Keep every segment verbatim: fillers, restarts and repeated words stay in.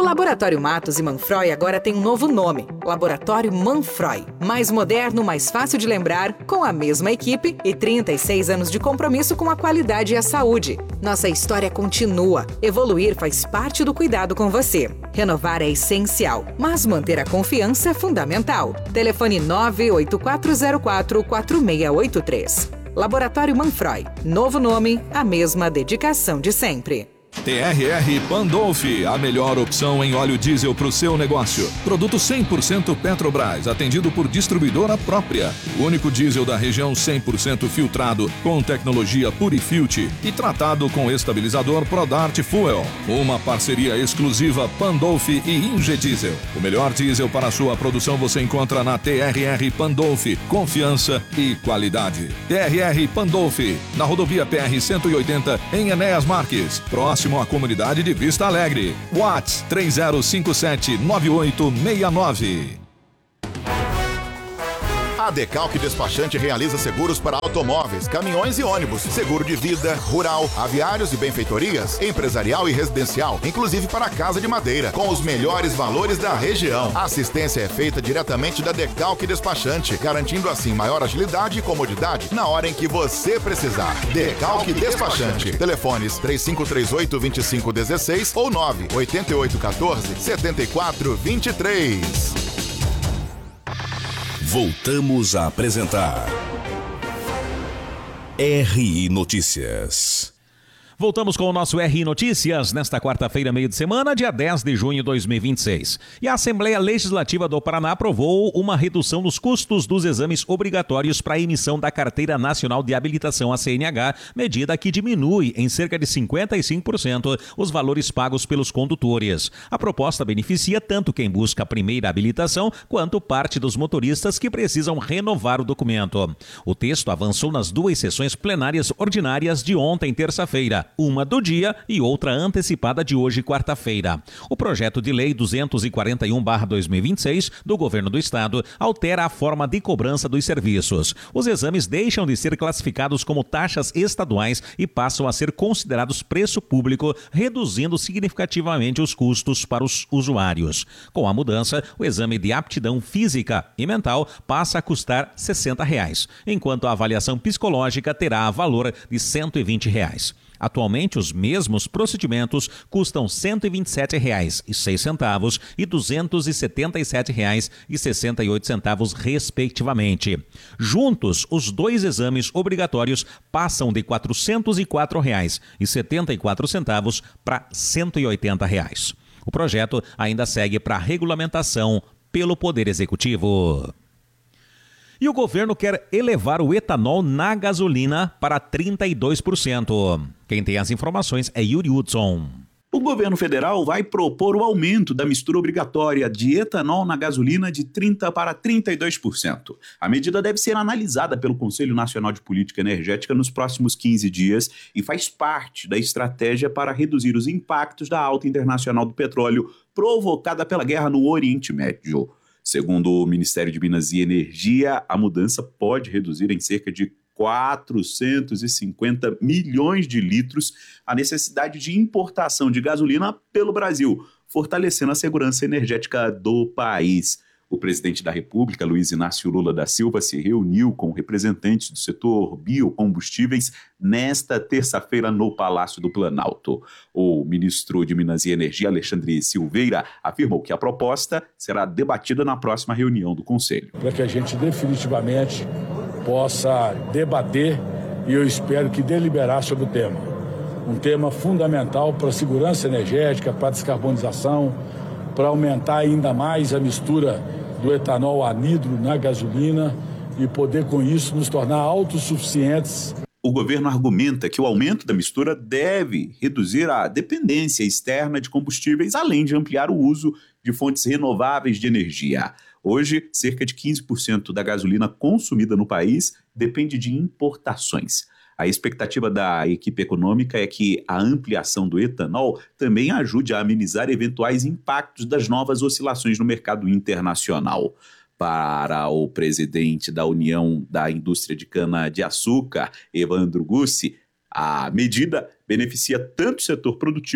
Laboratório Matos e Manfroy agora tem um novo nome, Laboratório Manfroy. Mais moderno, mais fácil de lembrar, com a mesma equipe e trinta e seis anos de compromisso com a qualidade e a saúde. Nossa história continua. Evoluir faz parte do cuidado com você. Renovar é essencial, mas manter a confiança é fundamental. Telefone nove oito quatro zero quatro quatro seis oito três. Laboratório Manfroy. Novo nome, a mesma dedicação de sempre. T R R Pandolfi, a melhor opção em óleo diesel para o seu negócio. Produto cem por cento Petrobras, atendido por distribuidora própria. O único diesel da região cem por cento filtrado, com tecnologia Purifilt e tratado com estabilizador Prodart Fuel. Uma parceria exclusiva Pandolfi e Ingediesel. O melhor diesel para a sua produção você encontra na T R R Pandolfi. Confiança e qualidade. T R R Pandolfi, na rodovia P R cento e oitenta, em Enéas Marques. Próximo à comunidade de Vista Alegre. WhatsApp três zero cinco sete nove oito seis nove. A Decalque Despachante realiza seguros para automóveis, caminhões e ônibus, seguro de vida, rural, aviários e benfeitorias, empresarial e residencial, inclusive para casa de madeira, com os melhores valores da região. A assistência é feita diretamente da Decalque Despachante, garantindo assim maior agilidade e comodidade na hora em que você precisar. Decalque Despachante. Telefones três cinco três oito, dois cinco um seis ou nove oito oito um quatro, sete quatro dois três. Voltamos a apresentar R I Notícias. Voltamos com o nosso R I Notícias nesta quarta-feira, meio de semana, dia dez de junho de dois mil e vinte e seis. E a Assembleia Legislativa do Paraná aprovou uma redução nos custos dos exames obrigatórios para a emissão da Carteira Nacional de Habilitação, a C N H, medida que diminui em cerca de cinquenta e cinco por cento os valores pagos pelos condutores. A proposta beneficia tanto quem busca a primeira habilitação quanto parte dos motoristas que precisam renovar o documento. O texto avançou nas duas sessões plenárias ordinárias de ontem, terça-feira, uma do dia e outra antecipada de hoje, quarta-feira. O projeto de lei duzentos e quarenta e um barra dois mil e vinte e seis do Governo do Estado altera a forma de cobrança dos serviços. Os exames deixam de ser classificados como taxas estaduais e passam a ser considerados preço público, reduzindo significativamente os custos para os usuários. Com a mudança, o exame de aptidão física e mental passa a custar sessenta reais, enquanto a avaliação psicológica terá valor de cento e vinte reais. Atualmente, os mesmos procedimentos custam cento e vinte e sete reais e seis centavos e duzentos e setenta e sete reais e sessenta e oito centavos, respectivamente. Juntos, os dois exames obrigatórios passam de quatrocentos e quatro reais e setenta e quatro centavos para cento e oitenta reais. O projeto ainda segue para regulamentação pelo Poder Executivo. E o governo quer elevar o etanol na gasolina para trinta e dois por cento. Quem tem as informações é Yuri Hudson. O governo federal vai propor o aumento da mistura obrigatória de etanol na gasolina de trinta por cento para trinta e dois por cento. A medida deve ser analisada pelo Conselho Nacional de Política Energética nos próximos quinze dias e faz parte da estratégia para reduzir os impactos da alta internacional do petróleo provocada pela guerra no Oriente Médio. Segundo o Ministério de Minas e Energia, a mudança pode reduzir em cerca de quatrocentos e cinquenta milhões de litros a necessidade de importação de gasolina pelo Brasil, fortalecendo a segurança energética do país. O presidente da República, Luiz Inácio Lula da Silva, se reuniu com representantes do setor biocombustíveis nesta terça-feira no Palácio do Planalto. O ministro de Minas e Energia, Alexandre Silveira, afirmou que a proposta será debatida na próxima reunião do Conselho. Para que a gente definitivamente possa debater e eu espero que deliberar sobre o tema. Um tema fundamental para a segurança energética, para a descarbonização, para aumentar ainda mais a mistura do etanol anidro na gasolina e poder, com isso, nos tornar autossuficientes. O governo argumenta que o aumento da mistura deve reduzir a dependência externa de combustíveis, além de ampliar o uso de fontes renováveis de energia. Hoje, cerca de quinze por cento da gasolina consumida no país depende de importações. A expectativa da equipe econômica é que a ampliação do etanol também ajude a amenizar eventuais impactos das novas oscilações no mercado internacional. Para o presidente da União da Indústria de Cana-de-Açúcar, Evandro Gussi, a medida beneficia tanto o setor produtivo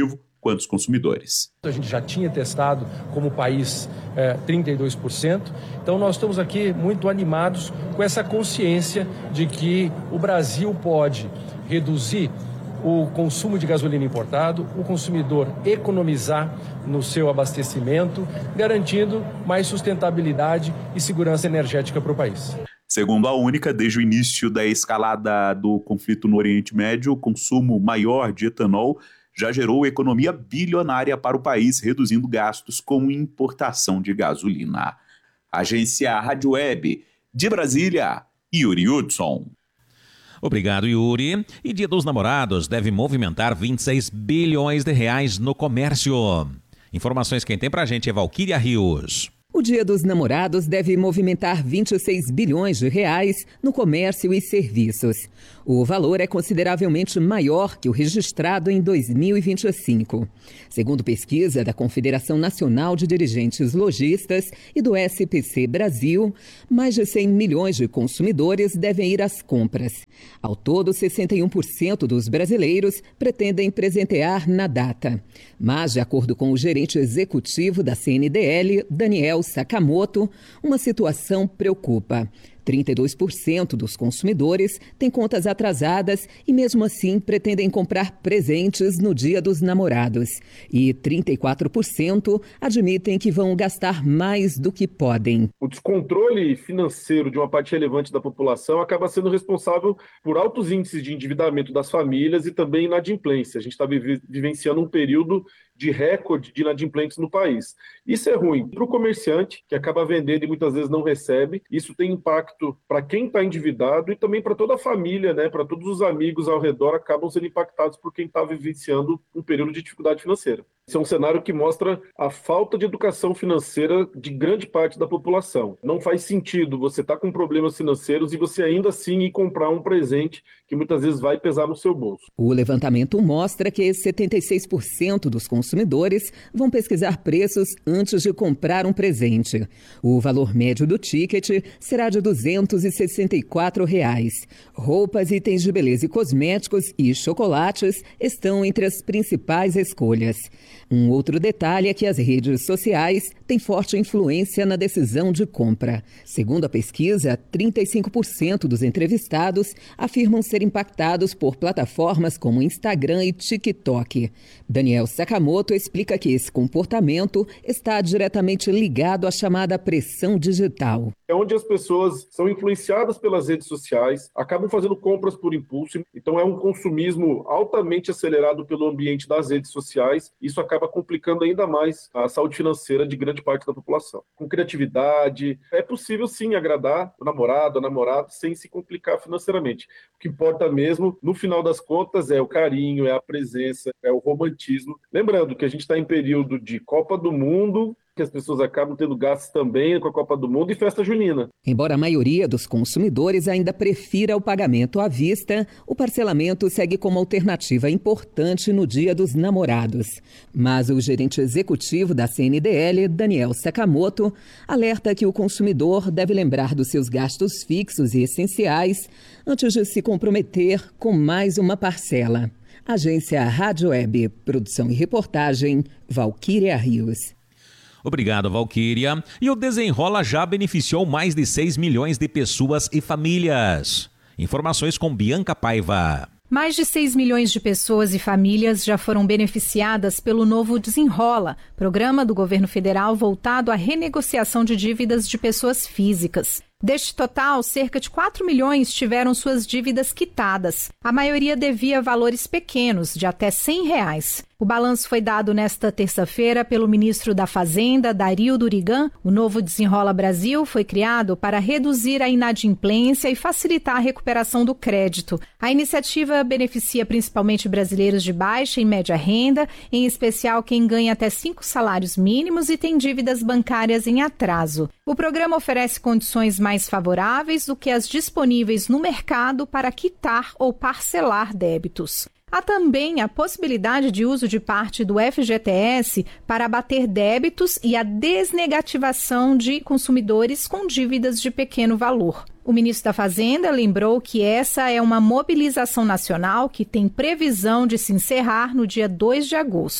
quanto os consumidores. A gente já tinha testado como país é, trinta e dois por cento, então nós estamos aqui muito animados com essa consciência de que o Brasil pode reduzir o consumo de gasolina importado, o consumidor economizar no seu abastecimento, garantindo mais sustentabilidade e segurança energética para o país. Segundo a Única, desde o início da escalada do conflito no Oriente Médio, o consumo maior de etanol já gerou economia bilionária para o país, reduzindo gastos com importação de gasolina. Agência Rádio Web, de Brasília, Yuri Hudson. Obrigado, Yuri. E Dia dos Namorados deve movimentar vinte e seis bilhões de reais no comércio. Informações quem tem pra gente é Valquíria Rios. O Dia dos Namorados deve movimentar vinte e seis bilhões de reais no comércio e serviços. O valor é consideravelmente maior que o registrado em dois mil e vinte e cinco. Segundo pesquisa da Confederação Nacional de Dirigentes Lojistas e do S P C Brasil, mais de cem milhões de consumidores devem ir às compras. Ao todo, sessenta e um por cento dos brasileiros pretendem presentear na data. Mas, de acordo com o gerente executivo da C N D L, Daniel Sakamoto, uma situação preocupa. trinta e dois por cento dos consumidores têm contas atrasadas e, mesmo assim, pretendem comprar presentes no Dia dos Namorados. E trinta e quatro por cento admitem que vão gastar mais do que podem. O descontrole financeiro de uma parte relevante da população acaba sendo responsável por altos índices de endividamento das famílias e também inadimplência. A gente está vivenciando um período de recorde de inadimplentes no país. Isso é ruim para o comerciante, que acaba vendendo e muitas vezes não recebe. Isso tem impacto para quem está endividado e também para toda a família, né? Para todos os amigos ao redor, acabam sendo impactados por quem está vivenciando um período de dificuldade financeira. Esse é um cenário que mostra a falta de educação financeira de grande parte da população. Não faz sentido você estar tá com problemas financeiros e você ainda assim ir comprar um presente que muitas vezes vai pesar no seu bolso. O levantamento mostra que setenta e seis por cento dos consumidores vão pesquisar preços antes de comprar um presente. O valor médio do ticket será de duzentos e sessenta e quatro reais. Roupas, itens de beleza e cosméticos e chocolates estão entre as principais escolhas. Um outro detalhe é que as redes sociais têm forte influência na decisão de compra. Segundo a pesquisa, trinta e cinco por cento dos entrevistados afirmam ser impactados por plataformas como Instagram e TikTok. Daniel Sakamoto explica que esse comportamento está diretamente ligado à chamada pressão digital. É onde as pessoas são influenciadas pelas redes sociais, acabam fazendo compras por impulso, então é um consumismo altamente acelerado pelo ambiente das redes sociais. Isso acaba complicando ainda mais a saúde financeira de grande parte da população. Com criatividade, é possível sim agradar o namorado, a namorada, sem se complicar financeiramente. O que importa mesmo, no final das contas, é o carinho, é a presença, é o romantismo. Lembrando que a gente está em período de Copa do Mundo, que as pessoas acabam tendo gastos também com a Copa do Mundo e festa junina. Embora a maioria dos consumidores ainda prefira o pagamento à vista, o parcelamento segue como alternativa importante no Dia dos Namorados. Mas o gerente executivo da C N D L, Daniel Sakamoto, alerta que o consumidor deve lembrar dos seus gastos fixos e essenciais antes de se comprometer com mais uma parcela. Agência Rádio Web, produção e reportagem, Valquíria Rios. Obrigado, Valquíria. E o Desenrola já beneficiou mais de seis milhões de pessoas e famílias. Informações com Bianca Paiva. Mais de seis milhões de pessoas e famílias já foram beneficiadas pelo novo Desenrola, programa do governo federal voltado à renegociação de dívidas de pessoas físicas. Deste total, cerca de quatro milhões tiveram suas dívidas quitadas. A maioria devia valores pequenos, de até cem reais. O balanço foi dado nesta terça-feira pelo ministro da Fazenda, Dario Durigan. O novo Desenrola Brasil foi criado para reduzir a inadimplência e facilitar a recuperação do crédito. A iniciativa beneficia principalmente brasileiros de baixa e média renda, em especial quem ganha até cinco salários mínimos e tem dívidas bancárias em atraso. O programa oferece condições mais favoráveis do que as disponíveis no mercado para quitar ou parcelar débitos. Há também a possibilidade de uso de parte do F G T S para abater débitos e a desnegativação de consumidores com dívidas de pequeno valor. O ministro da Fazenda lembrou que essa é uma mobilização nacional que tem previsão de se encerrar no dia dois de agosto.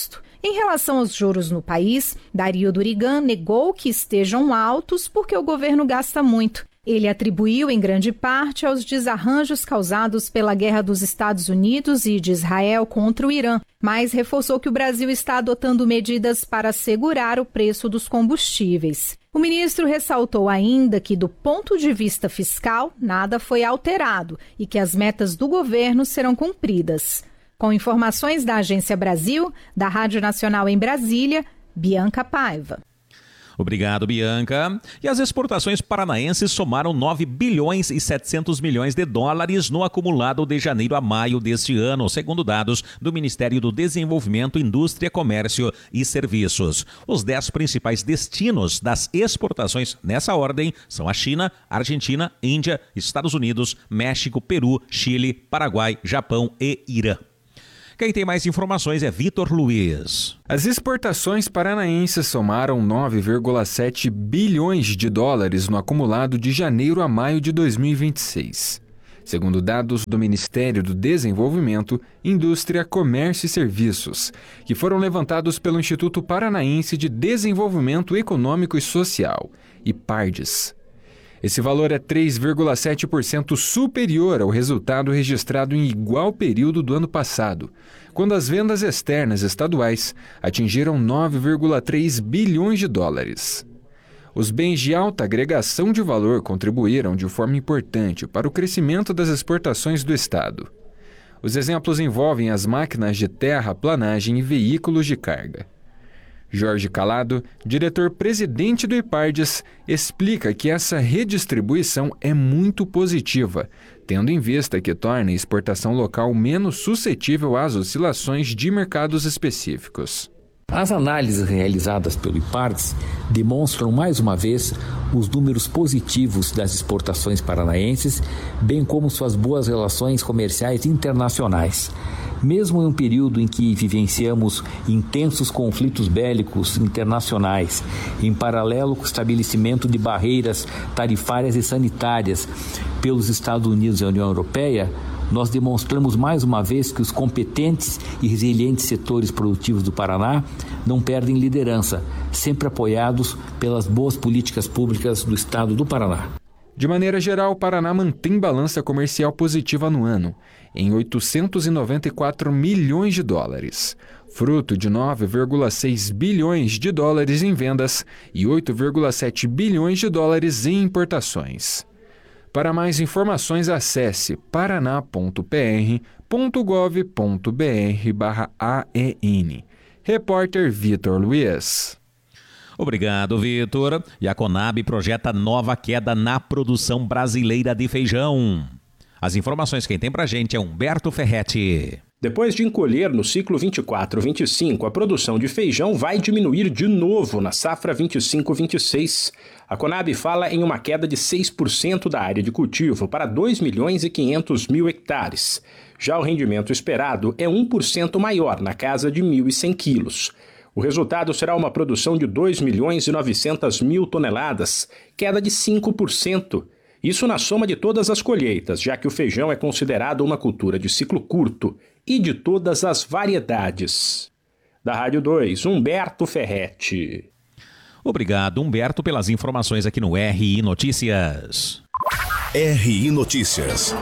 Em relação aos juros no país, Dario Durigan negou que estejam altos porque o governo gasta muito. Ele atribuiu em grande parte aos desarranjos causados pela guerra dos Estados Unidos e de Israel contra o Irã, mas reforçou que o Brasil está adotando medidas para segurar o preço dos combustíveis. O ministro ressaltou ainda que, do ponto de vista fiscal, nada foi alterado e que as metas do governo serão cumpridas. Com informações da Agência Brasil, da Rádio Nacional em Brasília, Bianca Paiva. Obrigado, Bianca. E as exportações paranaenses somaram nove bilhões e setecentos milhões de dólares no acumulado de janeiro a maio deste ano, segundo dados do Ministério do Desenvolvimento, Indústria, Comércio e Serviços. Os dez principais destinos das exportações nessa ordem são a China, Argentina, Índia, Estados Unidos, México, Peru, Chile, Paraguai, Japão e Irã. Quem tem mais informações é Vitor Luiz. As exportações paranaenses somaram nove vírgula sete bilhões de dólares no acumulado de janeiro a maio de dois mil e vinte e seis. Segundo dados do Ministério do Desenvolvimento, Indústria, Comércio e Serviços, que foram levantados pelo Instituto Paranaense de Desenvolvimento Econômico e Social, IPARDES. Esse valor é três vírgula sete por cento superior ao resultado registrado em igual período do ano passado, quando as vendas externas estaduais atingiram nove vírgula três bilhões de dólares. Os bens de alta agregação de valor contribuíram de forma importante para o crescimento das exportações do estado. Os exemplos envolvem as máquinas de terraplanagem e veículos de carga. Jorge Calado, diretor-presidente do IPARDES, explica que essa redistribuição é muito positiva, tendo em vista que torna a exportação local menos suscetível às oscilações de mercados específicos. As análises realizadas pelo IPARDES demonstram mais uma vez os números positivos das exportações paranaenses, bem como suas boas relações comerciais internacionais. Mesmo em um período em que vivenciamos intensos conflitos bélicos internacionais, em paralelo com o estabelecimento de barreiras tarifárias e sanitárias pelos Estados Unidos e a União Europeia, nós demonstramos mais uma vez que os competentes e resilientes setores produtivos do Paraná não perdem liderança, sempre apoiados pelas boas políticas públicas do Estado do Paraná. De maneira geral, o Paraná mantém balança comercial positiva no ano, em oitocentos e noventa e quatro milhões de dólares, fruto de nove vírgula seis bilhões de dólares em vendas e oito vírgula sete bilhões de dólares em importações. Para mais informações, acesse paraná ponto p r ponto gov ponto b r barra A E N. Repórter Vitor Luiz. Obrigado, Vitor. E a Conab projeta nova queda na produção brasileira de feijão. As informações quem tem pra gente é Humberto Ferretti. Depois de encolher no ciclo vinte e quatro vinte e cinco, a produção de feijão vai diminuir de novo na safra vinte e cinco vinte e seis. A Conab fala em uma queda de seis por cento da área de cultivo para dois milhões e quinhentos mil hectares. Já o rendimento esperado é um por cento maior, na casa de mil e cem quilos. O resultado será uma produção de dois milhões e novecentas mil toneladas, queda de cinco por cento. Isso na soma de todas as colheitas, já que o feijão é considerado uma cultura de ciclo curto e de todas as variedades. Da Rádio dois, Humberto Ferretti. Obrigado, Humberto, pelas informações aqui no R I Notícias. R I Notícias.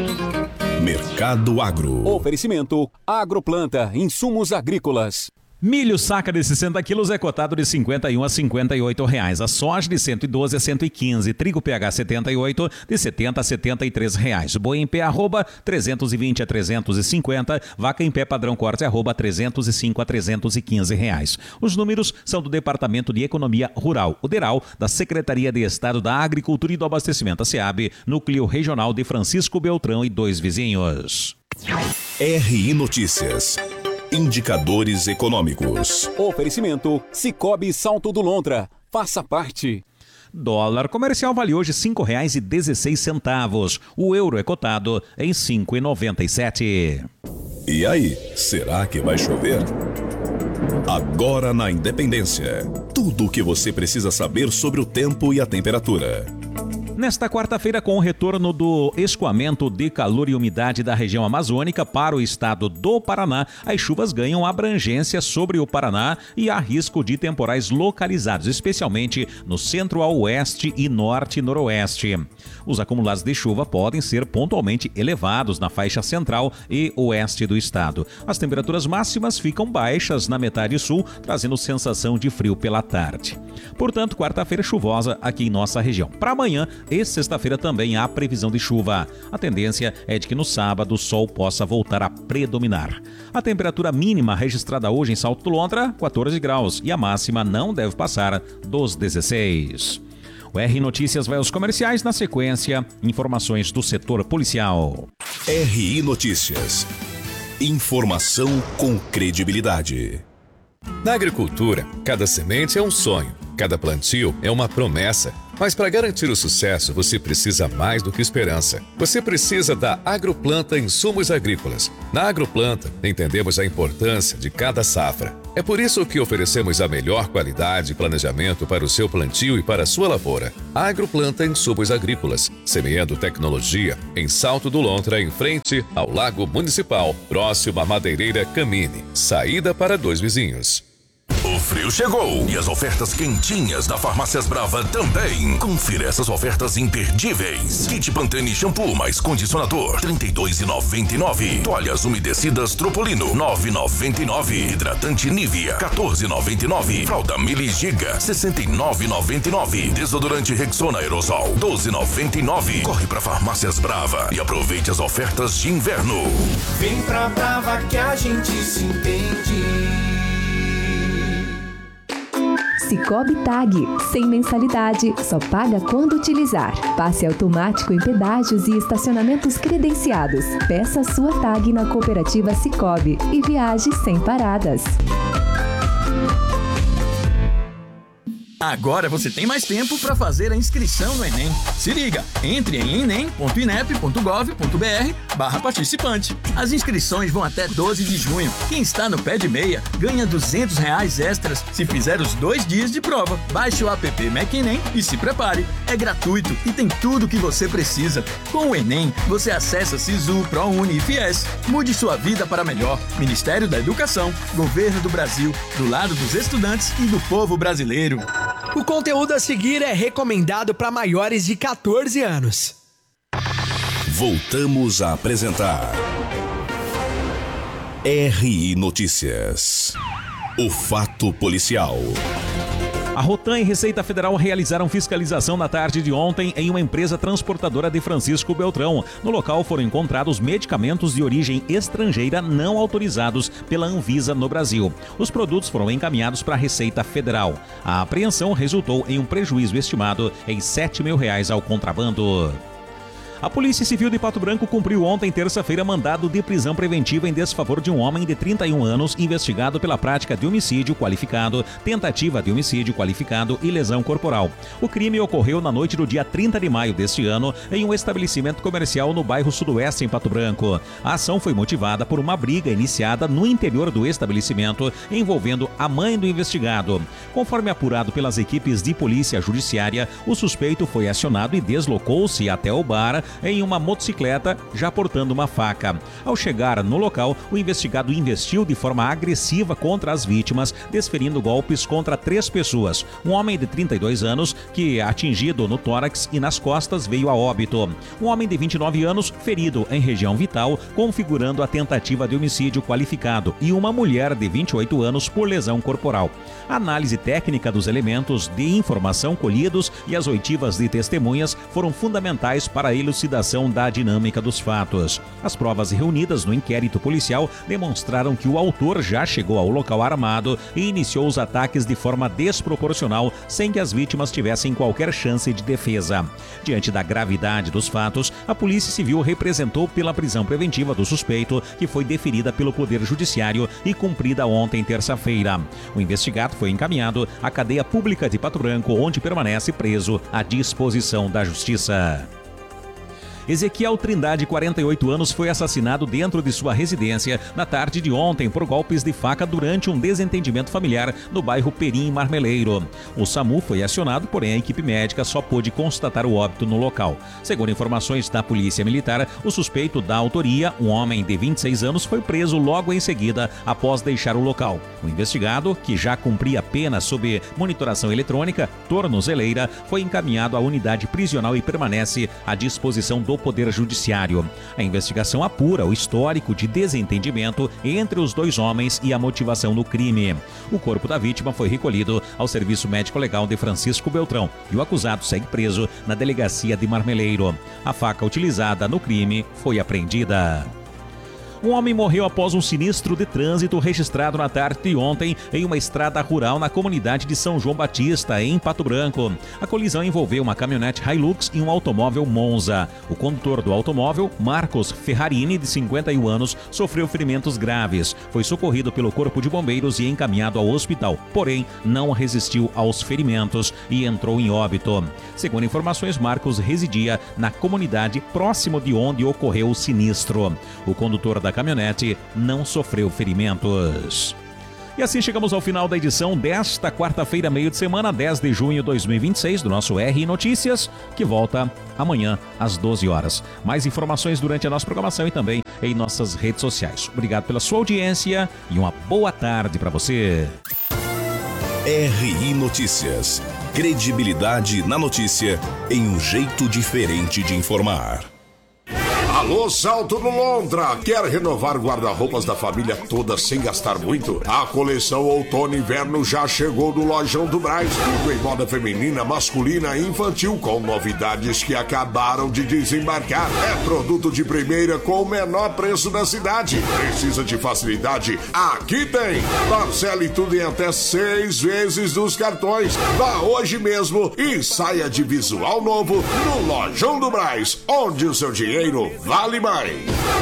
Mercado Agro. Oferecimento Agroplanta, insumos agrícolas. Milho saca de sessenta quilos é cotado de cinquenta e um a cinquenta e oito reais. A soja de cento e doze a cento e quinze. Trigo P H setenta e oito de setenta a setenta e três reais. Boi em pé arroba trezentos e vinte a trezentos e cinquenta. Vaca em pé padrão corte arroba trezentos e cinco a trezentos e quinze reais. Os números são do Departamento de Economia Rural, o DERAL, da Secretaria de Estado da Agricultura e do Abastecimento, a SEAB, Núcleo Regional de Francisco Beltrão e dois vizinhos. R I Notícias. Indicadores econômicos. Oferecimento Cicobi Salto do Lontra. Faça parte. Dólar comercial vale hoje cinco reais e dezesseis centavos. O euro é cotado em cinco reais e noventa e sete centavos. E aí, será que vai chover? Agora na Independência. Tudo o que você precisa saber sobre o tempo e a temperatura. Nesta quarta-feira, com o retorno do escoamento de calor e umidade da região amazônica para o estado do Paraná, as chuvas ganham abrangência sobre o Paraná e há risco de temporais localizados, especialmente no centro-oeste e norte-noroeste. Os acumulados de chuva podem ser pontualmente elevados na faixa central e oeste do estado. As temperaturas máximas ficam baixas na metade sul, trazendo sensação de frio pela tarde. Portanto, quarta-feira chuvosa aqui em nossa região. Para amanhã e sexta-feira também há previsão de chuva. A tendência é de que no sábado o sol possa voltar a predominar. A temperatura mínima registrada hoje em Salto do Lontra, quatorze graus, e a máxima não deve passar dos dezesseis. O R Notícias vai aos comerciais, na sequência, informações do setor policial. R I Notícias. Informação com credibilidade. Na agricultura, cada semente é um sonho, cada plantio é uma promessa. Mas para garantir o sucesso, você precisa mais do que esperança. Você precisa da Agroplanta Insumos Agrícolas. Na Agroplanta, entendemos a importância de cada safra. É por isso que oferecemos a melhor qualidade e planejamento para o seu plantio e para a sua lavoura. Agroplanta Insumos Agrícolas, semeando tecnologia em Salto do Lontra, em frente ao Lago Municipal, próximo à Madeireira Camine. Saída para dois vizinhos. O frio chegou e as ofertas quentinhas da Farmácias Brava também. Confira essas ofertas imperdíveis. Kit Pantene shampoo mais condicionador, trinta e dois reais e noventa e nove centavos. Toalhas umedecidas Tropolino, nove reais e noventa e nove centavos. Hidratante Nivea, quatorze reais e noventa e nove centavos. Fralda Mili Giga, sessenta e nove reais e noventa e nove centavos. Desodorante Rexona Aerosol, doze reais e noventa e nove centavos. Corre pra Farmácias Brava e aproveite as ofertas de inverno. Vem pra Brava que a gente se entende. Cicobi Tag, sem mensalidade, só paga quando utilizar. Passe automático em pedágios e estacionamentos credenciados. Peça sua tag na cooperativa Cicobi e viaje sem paradas. Agora você tem mais tempo para fazer a inscrição no Enem. Se liga, entre em enem ponto inep ponto gov ponto br barra participante. As inscrições vão até doze de junho. Quem está no pé de meia ganha duzentos reais extras se fizer os dois dias de prova. Baixe o app Mac Enem e se prepare. É gratuito e tem tudo o que você precisa. Com o Enem, você acessa Sisu, ProUni e Fies. Mude sua vida para melhor. Ministério da Educação, Governo do Brasil, do lado dos estudantes e do povo brasileiro. O conteúdo a seguir é recomendado para maiores de quatorze anos. Voltamos a apresentar R I Notícias. O fato policial. A Rotan e Receita Federal realizaram fiscalização na tarde de ontem em uma empresa transportadora de Francisco Beltrão. No local foram encontrados medicamentos de origem estrangeira não autorizados pela Anvisa no Brasil. Os produtos foram encaminhados para a Receita Federal. A apreensão resultou em um prejuízo estimado em sete mil reais ao contrabando. A Polícia Civil de Pato Branco cumpriu ontem, terça-feira, mandado de prisão preventiva em desfavor de um homem de trinta e um anos investigado pela prática de homicídio qualificado, tentativa de homicídio qualificado e lesão corporal. O crime ocorreu na noite do dia trinta de maio deste ano em um estabelecimento comercial no bairro Sudoeste, em Pato Branco. A ação foi motivada por uma briga iniciada no interior do estabelecimento envolvendo a mãe do investigado. Conforme apurado pelas equipes de polícia judiciária, o suspeito foi acionado e deslocou-se até o bar em uma motocicleta, já portando uma faca. Ao chegar no local, o investigado investiu de forma agressiva contra as vítimas, desferindo golpes contra três pessoas. Um homem de trinta e dois anos, que, atingido no tórax e nas costas, veio a óbito. Um homem de vinte e nove anos, ferido em região vital, configurando a tentativa de homicídio qualificado, e uma mulher de vinte e oito anos por lesão corporal. A análise técnica dos elementos de informação colhidos e as oitivas de testemunhas foram fundamentais para a elucidação da dinâmica dos fatos. As provas reunidas no inquérito policial demonstraram que o autor já chegou ao local armado e iniciou os ataques de forma desproporcional, sem que as vítimas tivessem qualquer chance de defesa. Diante da gravidade dos fatos, a Polícia Civil representou pela prisão preventiva do suspeito, que foi deferida pelo Poder Judiciário e cumprida ontem, terça-feira. O investigado foi encaminhado à cadeia pública de Pato Branco, onde permanece preso à disposição da Justiça. Ezequiel Trindade, quarenta e oito anos, foi assassinado dentro de sua residência na tarde de ontem por golpes de faca durante um desentendimento familiar no bairro Perim, em Marmeleiro. O SAMU foi acionado, porém a equipe médica só pôde constatar o óbito no local. Segundo informações da Polícia Militar, o suspeito da autoria, um homem de vinte e seis anos, foi preso logo em seguida após deixar o local. O investigado, que já cumpria pena sob monitoração eletrônica, tornozeleira, foi encaminhado à unidade prisional e permanece à disposição do Poder Judiciário. A investigação apura o histórico de desentendimento entre os dois homens e a motivação do crime. O corpo da vítima foi recolhido ao Serviço Médico Legal de Francisco Beltrão e o acusado segue preso na delegacia de Marmeleiro. A faca utilizada no crime foi apreendida. Um homem morreu após um sinistro de trânsito registrado na tarde de ontem em uma estrada rural na comunidade de São João Batista, em Pato Branco. A colisão envolveu uma caminhonete Hilux e um automóvel Monza. O condutor do automóvel, Marcos Ferrarini, de cinquenta e um anos, sofreu ferimentos graves. Foi socorrido pelo Corpo de Bombeiros e encaminhado ao hospital, porém não resistiu aos ferimentos e entrou em óbito. Segundo informações, Marcos residia na comunidade próximo de onde ocorreu o sinistro. O condutor da caminhonete não sofreu ferimentos. E assim chegamos ao final da edição desta quarta-feira, meio de semana, dez de junho de dois mil e vinte e seis, do nosso R Notícias, que volta amanhã às doze horas. Mais informações durante a nossa programação e também em nossas redes sociais. Obrigado pela sua audiência e uma boa tarde para você. R I Notícias. Credibilidade na notícia em um jeito diferente de informar. Alô, Salto do Lontra! Quer renovar guarda-roupas da família toda sem gastar muito? A coleção Outono e Inverno já chegou no Lojão do Brás. Tudo em moda feminina, masculina e infantil, com novidades que acabaram de desembarcar. É produto de primeira com o menor preço da cidade. Precisa de facilidade? Aqui tem! Parcele tudo em até seis vezes dos cartões. Vá hoje mesmo e saia de visual novo no Lojão do Brás, onde o seu dinheiro vale mais.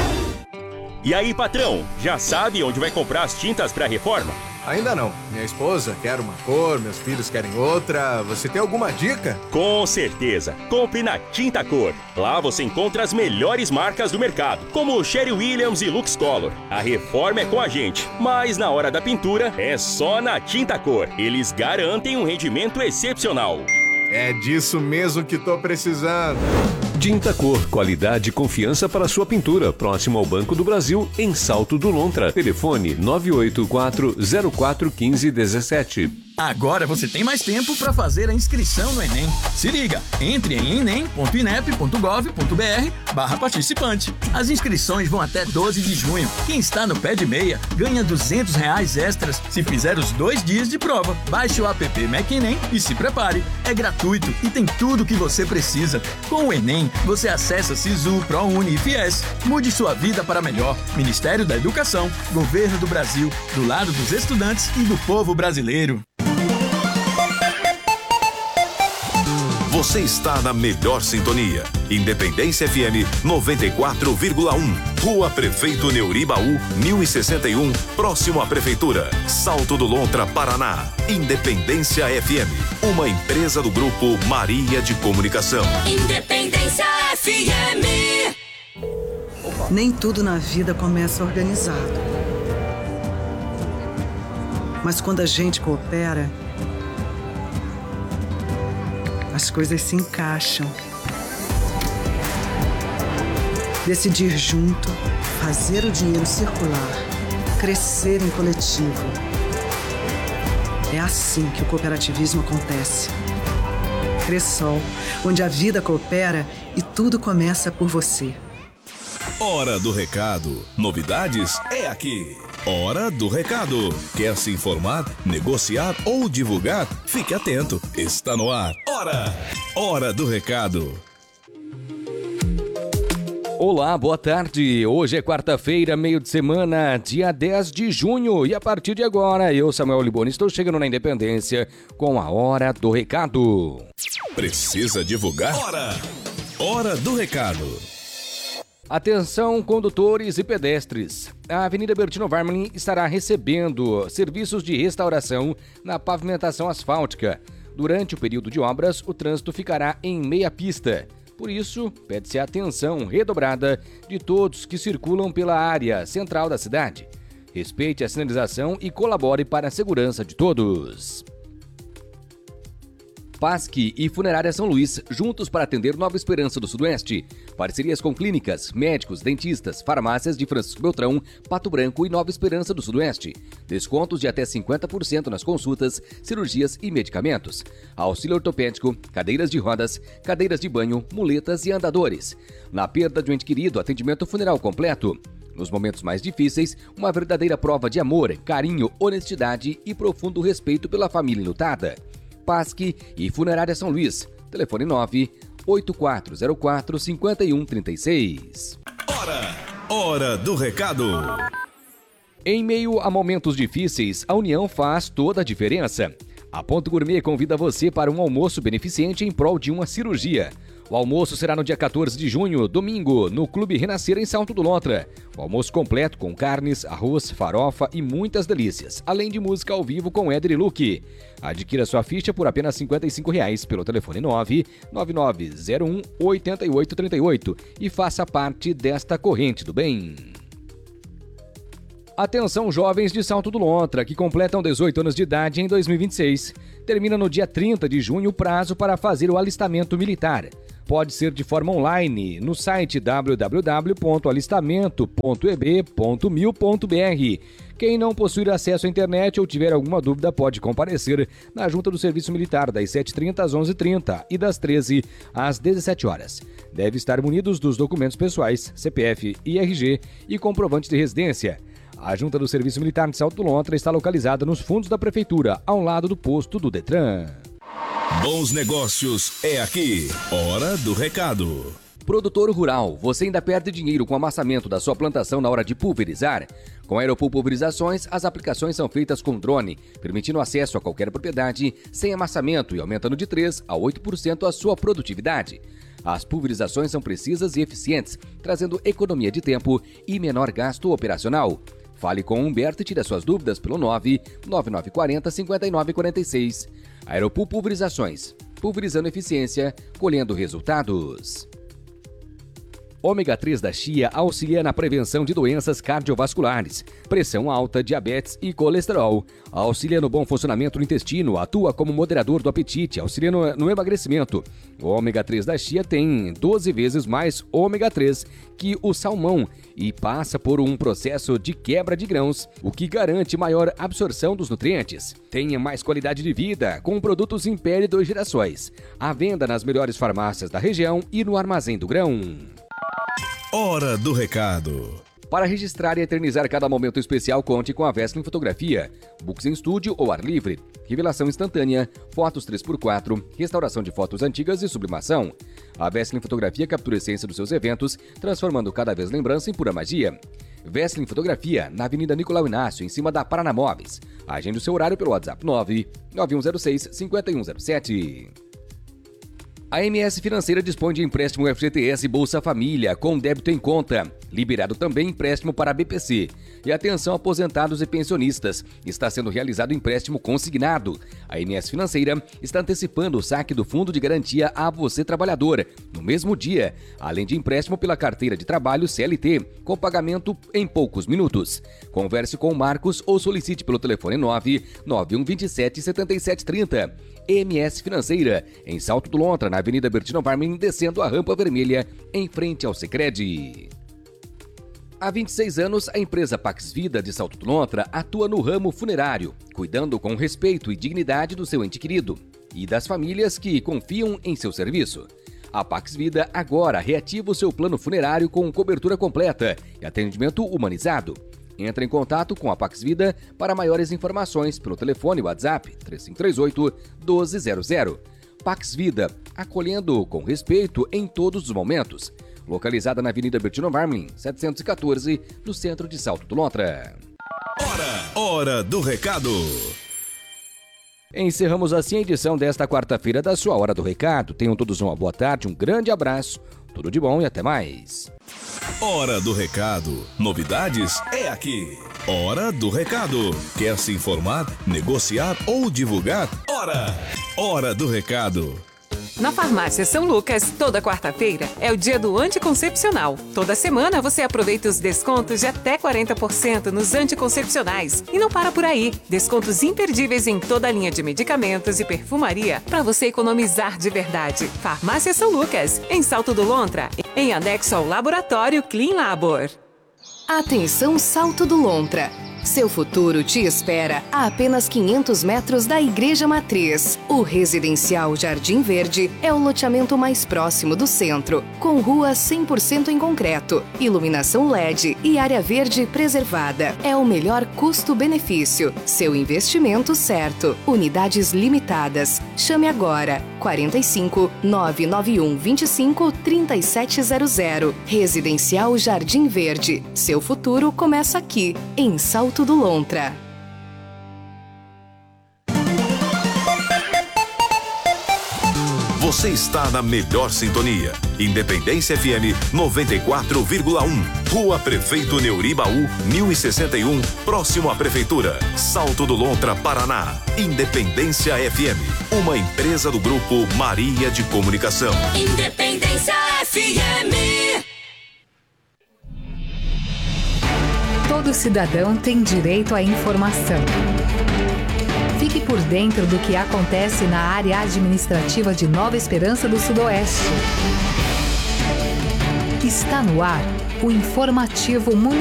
E aí, patrão, já sabe onde vai comprar as tintas para reforma? Ainda não. Minha esposa quer uma cor, meus filhos querem outra. Você tem alguma dica? Com certeza. Compre na Tinta Cor. Lá você encontra as melhores marcas do mercado, como Sherry Williams e Lux Color. A reforma é com a gente, mas na hora da pintura é só na Tinta Cor. Eles garantem um rendimento excepcional. É disso mesmo que tô precisando. Tinta Cor, qualidade e confiança para sua pintura. Próximo ao Banco do Brasil, em Salto do Lontra. Telefone nove oito quatro zero quatro um cinco um sete. Agora você tem mais tempo para fazer a inscrição no Enem. Se liga, entre em enem ponto inep ponto gov ponto br barra participante. As inscrições vão até doze de junho. Quem está no pé de meia ganha duzentos reais extras se fizer os dois dias de prova. Baixe o app MacEnem e se prepare. É gratuito e tem tudo o que você precisa. Com o Enem, você acessa Sisu, ProUni e Fies. Mude sua vida para melhor. Ministério da Educação, Governo do Brasil, do lado dos estudantes e do povo brasileiro. Você está na melhor sintonia. Independência F M noventa e quatro vírgula um. Rua Prefeito Neuribaú, mil e sessenta e um, próximo à Prefeitura. Salto do Lontra, Paraná. Independência F M, uma empresa do Grupo Maria de Comunicação. Independência F M. Nem tudo na vida começa organizado. Mas quando a gente coopera, as coisas se encaixam. Decidir junto, fazer o dinheiro circular, crescer em coletivo. É assim que o cooperativismo acontece. Cressol, onde a vida coopera e tudo começa por você. Hora do Recado. Novidades é aqui. Hora do Recado. Quer se informar, negociar ou divulgar? Fique atento. Está no ar. Hora. Hora do Recado. Olá, boa tarde. Hoje é quarta-feira, meio de semana, dia dez de junho. E a partir de agora, eu, Samuel Liboni, estou chegando na Independência com a Hora do Recado. Precisa divulgar? Hora. Hora do Recado. Atenção, condutores e pedestres. A Avenida Bertino Varmlin estará recebendo serviços de restauração na pavimentação asfáltica. Durante o período de obras, o trânsito ficará em meia pista. Por isso, pede-se a atenção redobrada de todos que circulam pela área central da cidade. Respeite a sinalização e colabore para a segurança de todos. Pasque e Funerária São Luís, juntos para atender Nova Esperança do Sudoeste. Parcerias com clínicas, médicos, dentistas, farmácias de Francisco Beltrão, Pato Branco e Nova Esperança do Sudoeste. Descontos de até cinquenta por cento nas consultas, cirurgias e medicamentos. Auxílio ortopédico, cadeiras de rodas, cadeiras de banho, muletas e andadores. Na perda de um ente querido, atendimento funeral completo. Nos momentos mais difíceis, uma verdadeira prova de amor, carinho, honestidade e profundo respeito pela família enlutada. Pasque e Funerária São Luís. Telefone nove oito quatro zero quatro cinco um três seis. Hora, hora do recado. Em meio a momentos difíceis, a união faz toda a diferença. A Ponto Gourmet convida você para um almoço beneficente em prol de uma cirurgia. O almoço será no dia quatorze de junho, domingo, no Clube Renascer em Salto do Lontra. O almoço completo com carnes, arroz, farofa e muitas delícias, além de música ao vivo com Éder e Luke. Adquira sua ficha por apenas cinquenta e cinco reais pelo telefone nove nove nove zero um oito oito três oito e faça parte desta corrente do bem. Atenção jovens de Salto do Lontra, que completam dezoito anos de idade em dois mil e vinte e seis. Termina no dia trinta de junho o prazo para fazer o alistamento militar. Pode ser de forma online no site w w w ponto alistamento ponto e b ponto mil ponto b r. Quem não possuir acesso à internet ou tiver alguma dúvida pode comparecer na Junta do Serviço Militar das sete e trinta às onze e trinta e das treze às dezessete horas. Deve estar munidos dos documentos pessoais, C P F e R G e comprovante de residência. A Junta do Serviço Militar de Salto do Lontra está localizada nos fundos da Prefeitura, ao lado do posto do Detran. Bons negócios é aqui. Hora do recado. Produtor rural, você ainda perde dinheiro com o amassamento da sua plantação na hora de pulverizar? Com a Aeropool Pulverizações, as aplicações são feitas com drone, permitindo acesso a qualquer propriedade sem amassamento e aumentando de três a oito por cento a sua produtividade. As pulverizações são precisas e eficientes, trazendo economia de tempo e menor gasto operacional. Fale com o Humberto e tire as suas dúvidas pelo nove nove nove quatro zero cinco nove quatro seis. Aeropool Pulverizações. Pulverizando eficiência, colhendo resultados. Ômega três da chia auxilia na prevenção de doenças cardiovasculares, pressão alta, diabetes e colesterol. Auxilia no bom funcionamento do intestino, atua como moderador do apetite, auxilia no, no emagrecimento. O ômega três da chia tem doze vezes mais ômega três que o salmão e passa por um processo de quebra de grãos, o que garante maior absorção dos nutrientes. Tenha mais qualidade de vida com produtos Império Dois Girassóis. À venda nas melhores farmácias da região e no Armazém do Grão. Hora do recado. Para registrar e eternizar cada momento especial, conte com a Vestlin Fotografia. Books em estúdio ou ar livre. Revelação instantânea, fotos três por quatro, restauração de fotos antigas e sublimação. A Vestlin Fotografia captura a essência dos seus eventos, transformando cada vez lembrança em pura magia. Vestlin Fotografia, na Avenida Nicolau Inácio, em cima da Paraná Móveis. Agende o seu horário pelo WhatsApp nove nove um zero seis cinco um zero sete. A M S Financeira dispõe de empréstimo F G T S Bolsa Família com débito em conta. Liberado também empréstimo para B P C. E atenção aposentados e pensionistas, está sendo realizado empréstimo consignado. A M S Financeira está antecipando o saque do Fundo de Garantia a você trabalhador, no mesmo dia, além de empréstimo pela carteira de trabalho C L T, com pagamento em poucos minutos. Converse com o Marcos ou solicite pelo telefone nove nove um dois sete sete sete três zero. M S Financeira, em Salto do Lontra, na Avenida Bertino Varmin, descendo a Rampa Vermelha, em frente ao Sicredi. Há vinte e seis anos, a empresa Pax Vida de Salto do Lontra atua no ramo funerário, cuidando com respeito e dignidade do seu ente querido e das famílias que confiam em seu serviço. A Pax Vida agora reativa o seu plano funerário com cobertura completa e atendimento humanizado. Entre em contato com a Pax Vida para maiores informações pelo telefone WhatsApp três cinco três oito um dois zero zero. Pax Vida, acolhendo com respeito em todos os momentos. Localizada na Avenida Bertino Varmin, setecentos e quatorze, no centro de Salto do Lontra. Hora, hora do recado. Encerramos assim a edição desta quarta-feira da sua Hora do Recado. Tenham todos uma boa tarde, um grande abraço, tudo de bom e até mais. Hora do Recado. Novidades é aqui. Hora do Recado. Quer se informar, negociar ou divulgar? Hora! Hora do Recado. Na Farmácia São Lucas, toda quarta-feira é o dia do anticoncepcional. Toda semana você aproveita os descontos de até quarenta por cento nos anticoncepcionais. E não para por aí. Descontos imperdíveis em toda a linha de medicamentos e perfumaria para você economizar de verdade. Farmácia São Lucas, em Salto do Lontra, em anexo ao laboratório Clean Labor. Atenção, Salto do Lontra. Seu futuro te espera a apenas quinhentos metros da Igreja Matriz. O residencial Jardim Verde é o loteamento mais próximo do centro, com rua cem por cento em concreto, iluminação L E D e área verde preservada. É o melhor custo-benefício. Seu investimento certo. Unidades limitadas. Chame agora. quarenta e cinco, nove nove um, vinte e cinco, trinta e sete zero zero. Residencial Jardim Verde. Seu futuro começa aqui, em Salto do Lontra. Você está na melhor sintonia. Independência F M noventa e quatro vírgula um. Rua Prefeito Neuribaú, mil e sessenta e um, próximo à Prefeitura. Salto do Lontra, Paraná. Independência F M, uma empresa do Grupo Maria de Comunicação. Independência F M. Todo cidadão tem direito à informação. Fique por dentro do que acontece na área administrativa de Nova Esperança do Sudoeste. Está no ar o informativo municipal.